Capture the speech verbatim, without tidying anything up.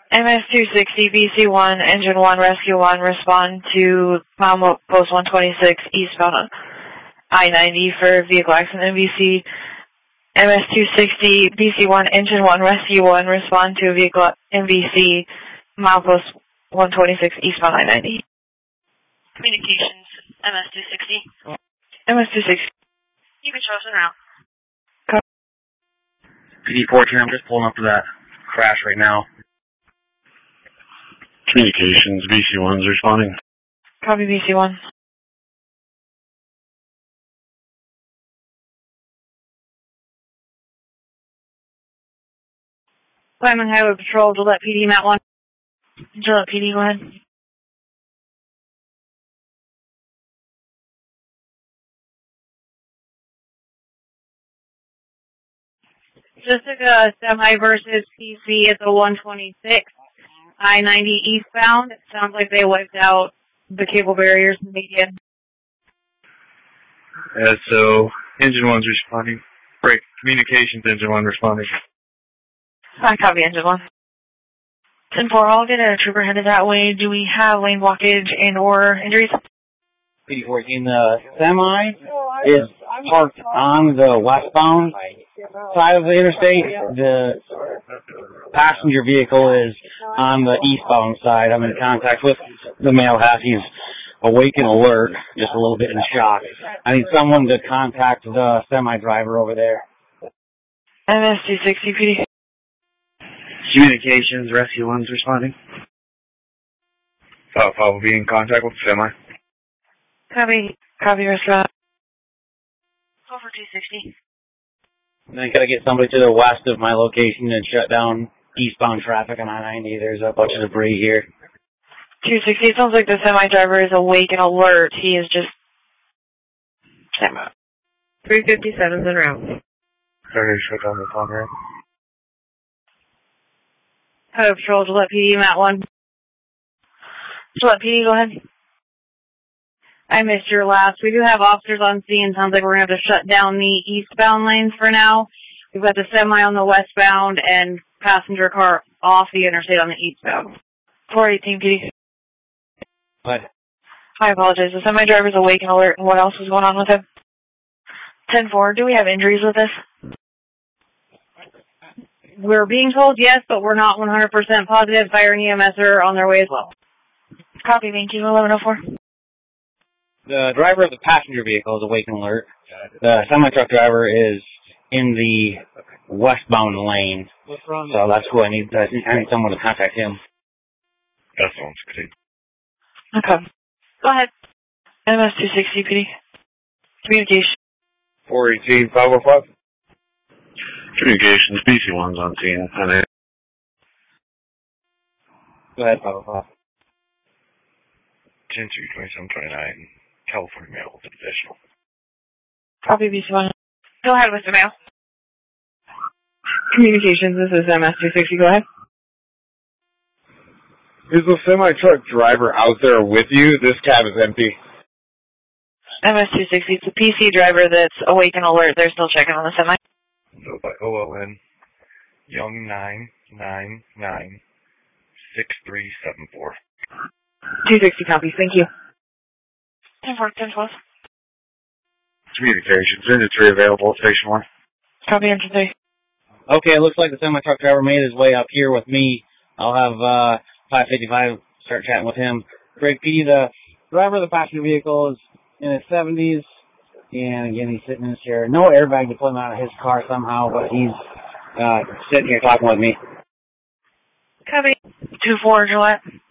M S two sixty, B C one, Engine one, Rescue one, respond to milepost one twenty-six eastbound on I ninety for vehicle accident. M V C. M S two sixty, B C one, Engine one, Rescue one, respond to a vehicle M V C, milepost one twenty-six eastbound I ninety. Communications, M S two sixty. M S two sixty. You can show us en route. P D fourteen, I'm just pulling up to that crash right now. Communications, B C one's responding. Copy, B C one. Wyoming Highway Patrol, Gillette P D, Mount one. Gillette P D, go ahead. Just took a semi versus P C at the one twenty-six, I ninety eastbound. It sounds like they wiped out the cable barriers in the median. Uh, so, engine one's responding. Break. Communications, engine one responding. I copy, engine one. ten four, I'll get a trooper headed that way. Do we have lane blockage and or injuries? P D fourteen, the semi is parked on the westbound side of the interstate. The passenger vehicle is on the eastbound side. I'm in contact with the male half. He's awake and alert, just a little bit in shock. I need someone to contact the semi driver over there. M S two sixty, P D. Communications, Rescue one's responding. Uh, I'll be in contact with the semi. Copy, copy, restaurant. Over two sixty. And I gotta get somebody to the west of my location and shut down eastbound traffic on I ninety. There's a bunch of debris here. two sixty, it sounds like the semi-driver is awake and alert. He is just... Stand by. three fifty-seven's en route. Sorry, shut down the phone, right? Highway Patrol, Gillette P D, Mount one. Gillette P D, go ahead. I missed your last. We do have officers on scene. Sounds like we're going to have to shut down the eastbound lanes for now. We've got the semi on the westbound and passenger car off the interstate on the eastbound. four eighteen, P D. What? I apologize. The semi-driver's awake and alert. What else is going on with him? ten four, do we have injuries with this? We're being told yes, but we're not one hundred percent positive. Fire and E M S are on their way as well. Copy, thank you. eleven oh four. The driver of the passenger vehicle is awake and alert. The semi-truck driver is in the westbound lane. What's wrong? So that's who I need. I need someone to contact him. That sounds good. Okay. Go ahead. M S two sixty, P D. Communication. four eighteen, five oh five. Communications, B C one's on scene. And Go ahead, five oh five. ten three, twenty-seven twenty-nine, California Mail with additional. Copy, B C one. Go ahead with the mail. Communications, this is M S two sixty. Go ahead. Is the semi-truck driver out there with you? This cab is empty. M S two sixty, it's a P C driver that's awake and alert. They're still checking on the semi. So by O L N, Young nine nine nine six three seven four. two sixty copy, thank you. ten four, ten twelve. Communications, industry available, station one. Copy, engine three. Okay, it looks like the semi-truck driver made his way up here with me. I'll have uh, five fifty-five start chatting with him. Greg P., the driver of the passenger vehicle, is in his seventies. And again, he's sitting in his chair. No airbag deployment out of his car somehow, but he's uh, sitting here talking with me. Copy. two four, Gillette.